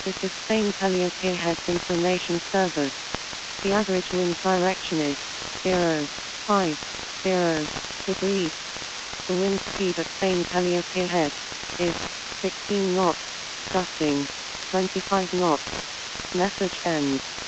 This is Spain Calliope Heads Information Service. The average wind direction is 0.50 degrees. The wind speed at Spain Calliope Head is 16 knots, gusting 25 knots. Message ends.